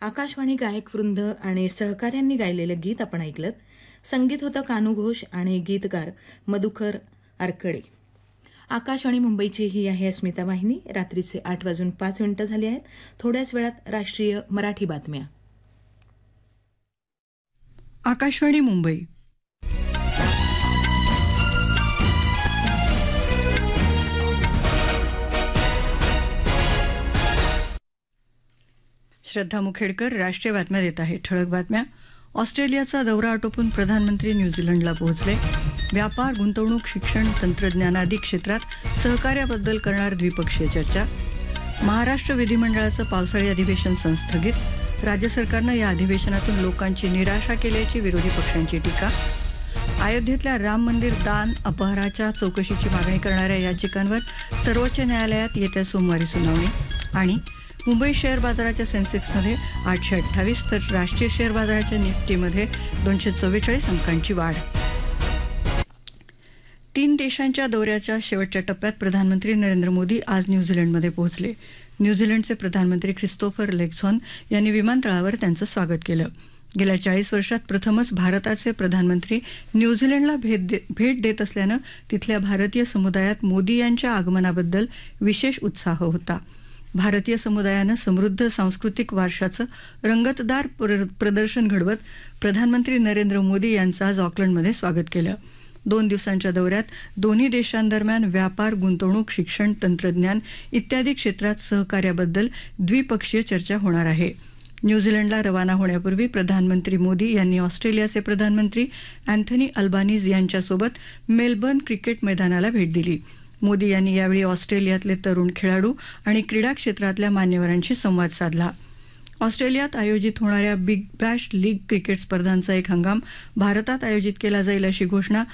आकाशवाणी गायक वृंद आणि सहकाऱ्यांनी गायलेलं गीत आपण ऐकलं. संगीत होतं कानू घोष आणि गीतकार मधुकर आरकडे. आकाशवाणी मुंबईची ही आहे अस्मिता वाहिनी. रात्रीचे 8:05 झाले आहेत. थोड्याच वेळात राष्ट्रीय मराठी बातम्या. आकाशवाणी मुंबई. श्रद्धा मुखेडकर राष्ट्रीय बातम्या देत आहे. ठळक बातम्या. ऑस्ट्रेलियाचा दौरा आटोपून प्रधानमंत्री न्यूझीलंडला पोहोचले. व्यापार, गुंतवणूक, शिक्षण, तंत्रज्ञानादी क्षेत्रात सहकार्याबद्दल करणार द्विपक्षीय चर्चा. महाराष्ट्र विधिमंडळाचं पावसाळी अधिवेशन संस्थगित. राज्य सरकारनं या अधिवेशनातून लोकांची निराशा केल्याची विरोधी पक्षांची टीका. अयोध्येतल्या राम मंदिर दान अपहाराच्या चौकशीची मागणी करणाऱ्या याचिकांवर सर्वोच्च न्यायालयात येत्या सोमवारी सुनावणी. आणि मुंबई शेअर बाजाराच्या सेन्सेक्समध्ये 828 तर राष्ट्रीय शेअर बाजाराच्या निफ्टीमध्ये 244 अंकांची वाढ. 3 देशांच्या दौऱ्याच्या शेवटच्या टप्प्यात प्रधानमंत्री नरेंद्र मोदी आज न्यूझीलंडमध्ये पोहोचले. न्यूझीलंडचे प्रधानमंत्री ख्रिस्तोफर लेक्झॉन यांनी विमानतळावर त्यांचं स्वागत केलं. गेल्या 40 वर्षात प्रथमच भारताचे प्रधानमंत्री न्यूझीलंडला भेट देत असल्यानं तिथल्या भारतीय समुदायात मोदी यांच्या आगमनाबद्दल विशेष उत्साह होता. भारतीय समुदायानं समृद्ध सांस्कृतिक वारशाचं रंगतदार प्रदर्शन घडवत प्रधानमंत्री नरेंद्र मोदी यांचं आज ऑकलंडमध्ये स्वागत केलं. 2 दिवसांच्या दौऱ्यात दोन्ही देशांदरम्यान व्यापार, गुंतवणूक, शिक्षण, तंत्रज्ञान इत्यादी क्षेत्रात सहकार्याबद्दल द्विपक्षीय चर्चा होणार आहे. न्यूझीलंडला रवाना होण्यापूर्वी प्रधानमंत्री मोदी यांनी ऑस्ट्रेलियाचे प्रधानमंत्री अँथनी अल्बानीज यांच्यासोबत मेलबर्न क्रिकेट मैदानाला भेट दिली. मोदी यांनी यावेळी ऑस्ट्रेलियातले तरुण खेळाडू आणि क्रीडा क्षेत्रातल्या मान्यवरांशी संवाद साधला. ऑस्ट्रेलियात आयोजित होणाऱ्या बिग बॅश लीग क्रिकेट स्पर्धांचा एक हंगाम भारतात आयोजित केला जाईल अशी घोषणा